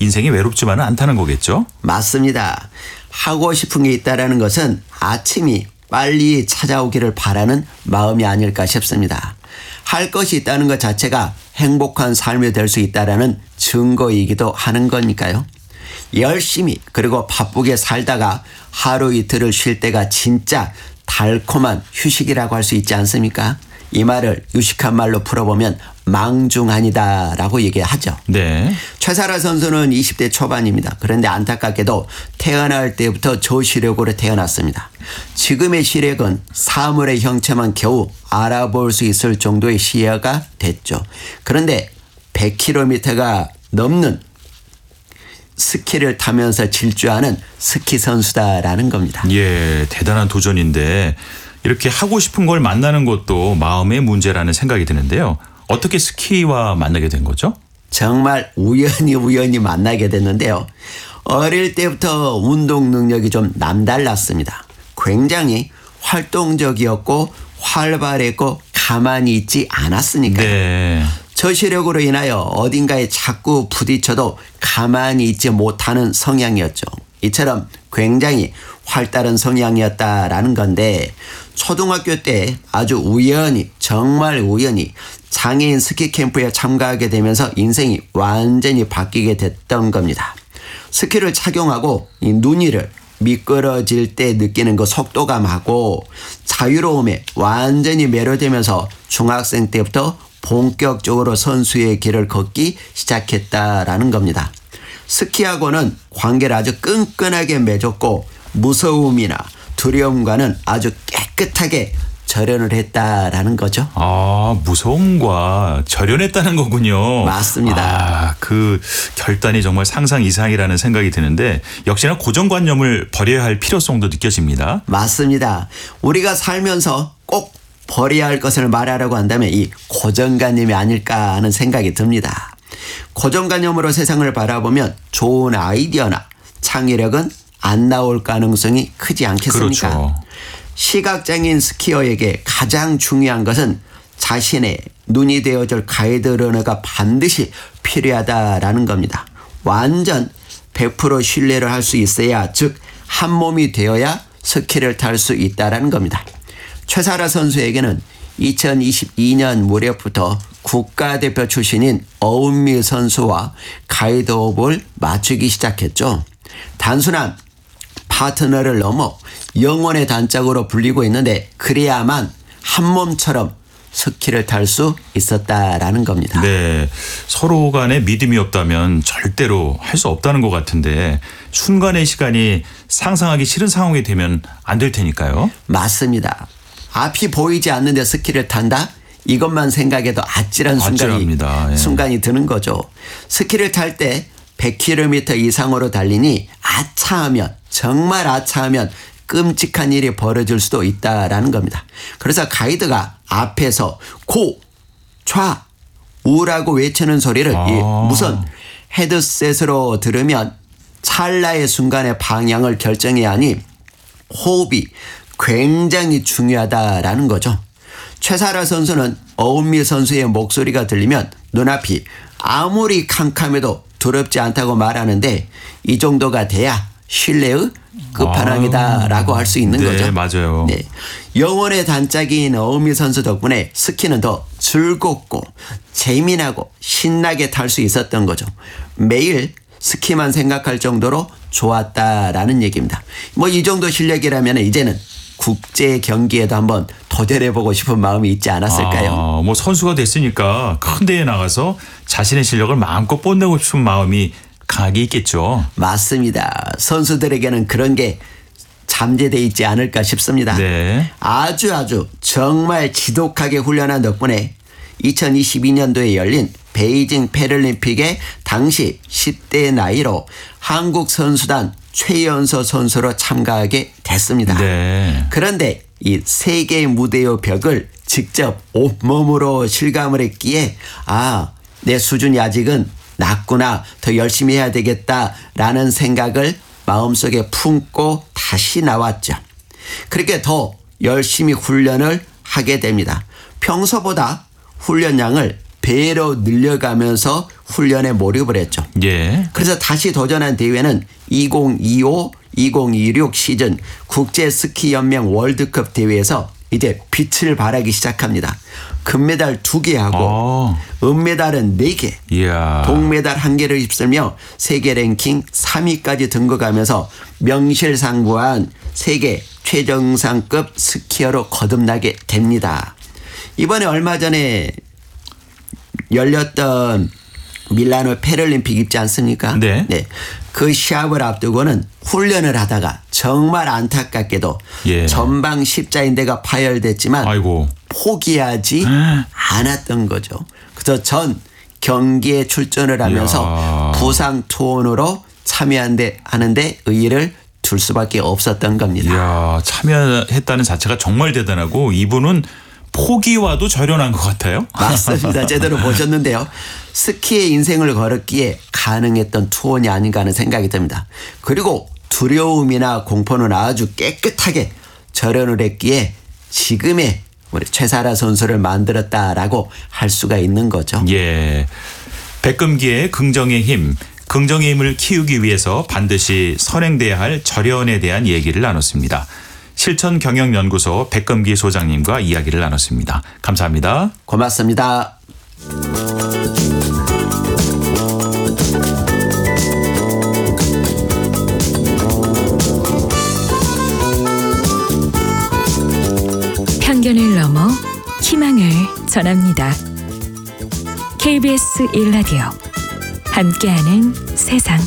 인생이 외롭지만은 않다는 거겠죠? 맞습니다. 하고 싶은 게 있다라는 것은 아침이 빨리 찾아오기를 바라는 마음이 아닐까 싶습니다. 할 것이 있다는 것 자체가 행복한 삶이 될 수 있다라는 증거이기도 하는 거니까요. 열심히 그리고 바쁘게 살다가 하루 이틀을 쉴 때가 진짜 달콤한 휴식이라고 할 수 있지 않습니까? 이 말을 유식한 말로 풀어보면 망중한이다라고 얘기하죠. 네. 최사라 선수는 20대 초반입니다. 그런데 안타깝게도 태어날 때부터 저시력으로 태어났습니다. 지금의 시력은 사물의 형체만 겨우 알아볼 수 있을 정도의 시야가 됐죠. 그런데 100km가 넘는 스키를 타면서 질주하는 스키 선수다라는 겁니다. 예, 대단한 도전인데 이렇게 하고 싶은 걸 만나는 것도 마음의 문제라는 생각이 드는데요. 어떻게 스키와 만나게 된 거죠? 정말 우연히 만나게 됐는데요. 어릴 때부터 운동 능력이 좀 남달랐습니다. 굉장히 활동적이었고 활발했고 가만히 있지 않았으니까요. 네. 저시력으로 인하여 어딘가에 자꾸 부딪혀도 가만히 있지 못하는 성향이었죠. 이처럼 굉장히 활달한 성향이었다라는 건데 초등학교 때 아주 우연히 정말 우연히 장애인 스키 캠프에 참가하게 되면서 인생이 완전히 바뀌게 됐던 겁니다. 스키를 착용하고 이 눈이를 미끄러질 때 느끼는 그 속도감하고 자유로움에 완전히 매료되면서 중학생 때부터 본격적으로 선수의 길을 걷기 시작했다라는 겁니다. 스키하고는 관계를 아주 끈끈하게 맺었고 무서움이나 두려움과는 아주 깨끗하게 절연을 했다라는 거죠. 아, 무서움과 절연했다는 거군요. 맞습니다. 아, 그 결단이 정말 상상 이상이라는 생각이 드는데 역시나 고정관념을 버려야 할 필요성도 느껴집니다. 맞습니다. 우리가 살면서 꼭 버려야 할 것을 말하려고 한다면 이 고정관념이 아닐까 하는 생각이 듭니다. 고정관념으로 세상을 바라보면 좋은 아이디어나 창의력은 안 나올 가능성이 크지 않겠습니까? 그렇죠. 시각장애인 스키어에게 가장 중요한 것은 자신의 눈이 되어줄 가이드 러너가 반드시 필요하다라는 겁니다. 완전 100% 신뢰를 할 수 있어야 즉 한 몸이 되어야 스키를 탈 수 있다라는 겁니다. 최사라 선수에게는 2022년 무렵부터 국가대표 출신인 어운미 선수와 가이드업을 맞추기 시작했죠. 단순한 파트너를 넘어 영혼의 단짝으로 불리고 있는데 그래야만 한 몸처럼 스키를 탈 수 있었다라는 겁니다. 네, 서로 간에 믿음이 없다면 절대로 할 수 없다는 것 같은데 순간의 시간이 상상하기 싫은 상황이 되면 안 될 테니까요. 맞습니다. 앞이 보이지 않는데 스키를 탄다? 이것만 생각해도 아찔한 아찔합니다. 순간이 드는 거죠. 스키를 탈 때 100km 이상으로 달리니 아차하면 정말 아차하면 끔찍한 일이 벌어질 수도 있다라는 겁니다. 그래서 가이드가 앞에서 고, 좌, 우라고 외치는 소리를 무슨 헤드셋으로 들으면 찰나의 순간의 방향을 결정해야 하니 호흡이 굉장히 중요하다라는 거죠. 최사라 선수는 어운미 선수의 목소리가 들리면 눈앞이 아무리 캄캄해도 두렵지 않다고 말하는데 이 정도가 돼야 신뢰의 끝판왕이다라고 할 수 있는 네, 거죠. 맞아요. 네, 영혼의 단짝인 어운미 선수 덕분에 스키는 더 즐겁고 재미나고 신나게 탈 수 있었던 거죠. 매일 스키만 생각할 정도로 좋았다라는 얘기입니다. 뭐 이 정도 실력이라면 이제는 국제 경기에도 한번 도전해보고 싶은 마음이 있지 않았을까요? 뭐 선수가 됐으니까 큰 대회에 나가서 자신의 실력을 마음껏 뽐내고 싶은 마음이 강하게 있겠죠. 맞습니다. 선수들에게는 그런 게 잠재되어 있지 않을까 싶습니다. 네. 아주 정말 지독하게 훈련한 덕분에 2022년도에 열린 베이징 패럴림픽에 당시 10대 나이로 한국 선수단 최연소 선수로 참가하게 됐습니다. 네. 그런데 이 세계 무대의 벽을 직접 온몸으로 실감을 했기에 내 수준이 아직은 낮구나, 더 열심히 해야 되겠다라는 생각을 마음속에 품고 다시 나왔죠. 그렇게 더 열심히 훈련을 하게 됩니다. 평소보다 훈련량을 배로 늘려가면서 훈련에 몰입을 했죠. 예. 그래서 다시 도전한 대회는 2025, 2026 시즌 국제 스키 연맹 월드컵 대회에서 이제 빛을 발하기 시작합니다. 금메달 2개하고 은메달은 4개, 이야. 동메달 1개를 휩쓸며 세계 랭킹 3위까지 등극하면서 명실상부한 세계 최정상급 스키어로 거듭나게 됩니다. 이번에 얼마 전에 열렸던 밀라노 패럴림픽 있지 않습니까? 네. 그 시합을 앞두고는 훈련을 하다가 정말 안타깝게도 예. 전방 십자인대가 파열됐지만 아이고. 포기하지 않았던 거죠. 그래서 전 경기에 출전을 하면서 이야. 부상 투혼으로 하는데 의의를 둘 수밖에 없었던 겁니다. 이야, 참여했다는 자체가 정말 대단하고 이분은 포기와도 절연한 것 같아요. 맞습니다. 제대로 보셨는데요. 스키의 인생을 걸었기에 가능했던 투혼이 아닌가 하는 생각이 듭니다. 그리고 두려움이나 공포는 아주 깨끗하게 절연을 했기에 지금의 우리 최사라 선수를 만들었다라고 할 수가 있는 거죠. 예. 백금기의 긍정의 힘, 긍정의 힘을 키우기 위해서 반드시 선행돼야 할 절연에 대한 얘기를 나눴습니다. 실천경영연구소 백금기 소장님과 이야기를 나눴습니다. 감사합니다. 고맙습니다. 편견을 넘어 희망을 전합니다. KBS 1라디오 함께하는 세상.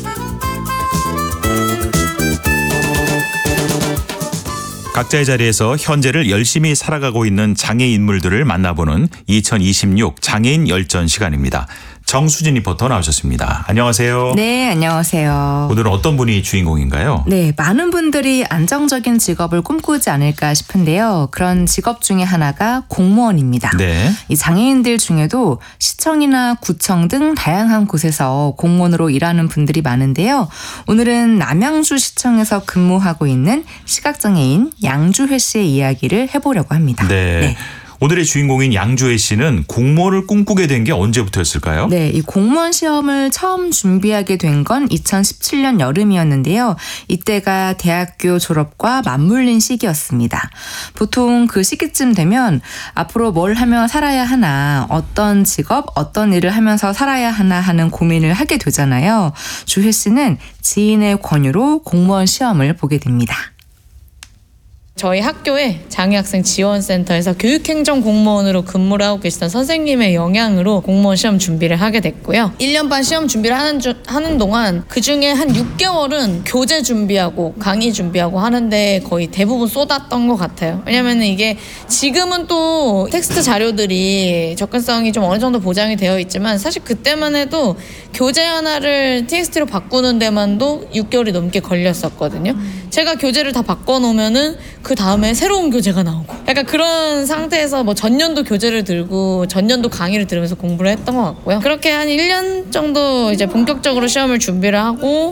각자의 자리에서 현재를 열심히 살아가고 있는 장애 인물들을 만나보는 2026 장애인 열전 시간입니다. 정수진 리포터 나오셨습니다. 안녕하세요. 네, 안녕하세요. 오늘은 어떤 분이 주인공인가요? 네, 많은 분들이 안정적인 직업을 꿈꾸지 않을까 싶은데요. 그런 직업 중에 하나가 공무원입니다. 네. 이 장애인들 중에도 시청이나 구청 등 다양한 곳에서 공무원으로 일하는 분들이 많은데요. 오늘은 남양주 시청에서 근무하고 있는 시각장애인 양주회 씨의 이야기를 해보려고 합니다. 네. 오늘의 주인공인 양주혜 씨는 공무원을 꿈꾸게 된 게 언제부터였을까요? 네, 이 공무원 시험을 처음 준비하게 된 건 2017년 여름이었는데요. 이때가 대학교 졸업과 맞물린 시기였습니다. 보통 그 시기쯤 되면 앞으로 뭘 하며 살아야 하나, 어떤 직업, 어떤 일을 하면서 살아야 하나 하는 고민을 하게 되잖아요. 주혜 씨는 지인의 권유로 공무원 시험을 보게 됩니다. 저희 학교에 장애학생 지원센터에서 교육행정 공무원으로 근무를 하고 계시던 선생님의 영향으로 공무원 시험 준비를 하게 됐고요. 1년 반 시험 준비를 하는 동안 그중에 한 6개월은 교재 준비하고 강의 준비하고 하는데 거의 대부분 쏟았던 것 같아요. 왜냐면 이게 지금은 또 텍스트 자료들이 접근성이 좀 어느 정도 보장이 되어 있지만 사실 그때만 해도 교재 하나를 TXT로 바꾸는 데만도 6개월이 넘게 걸렸었거든요. 제가 교재를 다 바꿔놓으면은 그 다음에 새로운 교재가 나오고 약간 그런 상태에서 뭐 전년도 교재를 들고 전년도 강의를 들으면서 공부를 했던 것 같고요. 그렇게 한 1년 정도 이제 본격적으로 시험을 준비를 하고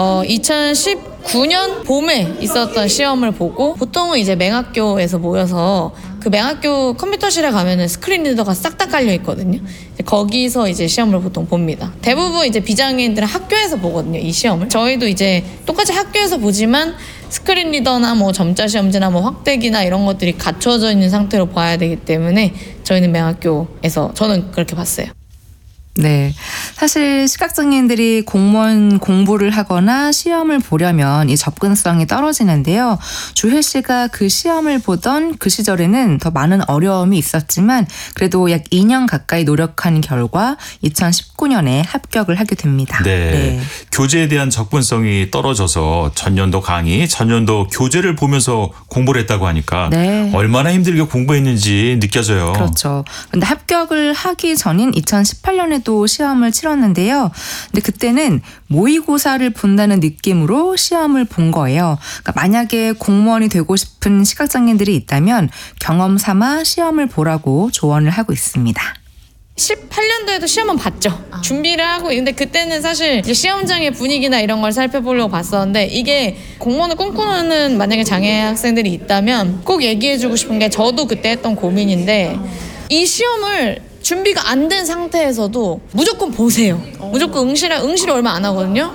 2019년 봄에 있었던 시험을 보고 보통은 이제 맹학교에서 모여서 그 맹학교 컴퓨터실에 가면은 스크린 리더가 싹 다 깔려 있거든요. 거기서 이제 시험을 보통 봅니다. 대부분 이제 비장애인들은 학교에서 보거든요, 이 시험을. 저희도 이제 똑같이 학교에서 보지만 스크린 리더나 뭐 점자 시험지나 뭐 확대기나 이런 것들이 갖춰져 있는 상태로 봐야 되기 때문에 저희는 맹학교에서 저는 그렇게 봤어요. 네. 사실 시각장애인들이 공무원 공부를 하거나 시험을 보려면 이 접근성이 떨어지는데요. 주혜 씨가 그 시험을 보던 그 시절에는 더 많은 어려움이 있었지만 그래도 약 2년 가까이 노력한 결과 2019년에 합격을 하게 됩니다. 네. 교재에 대한 접근성이 떨어져서 전년도 강의, 전년도 교재를 보면서 공부를 했다고 하니까 네. 얼마나 힘들게 공부했는지 느껴져요. 그렇죠. 근데 합격을 하기 전인 2018년에도 시험을 치렀는데요. 근데 그때는 모의고사를 본다는 느낌으로 시험을 본 거예요. 그러니까 만약에 공무원이 되고 싶은 시각장애인들이 있다면 경험 삼아 시험을 보라고 조언을 하고 있습니다. 18년도에도 시험은 봤죠. 준비를 하고. 근데 그때는 사실 이제 시험장의 분위기나 이런 걸 살펴보려고 봤었는데 이게 공무원을 꿈꾸는 만약에 장애 학생들이 있다면 꼭 얘기해주고 싶은 게 저도 그때 했던 고민인데 이 시험을 준비가 안 된 상태에서도 무조건 보세요. 무조건 응시를 얼마 안 하거든요.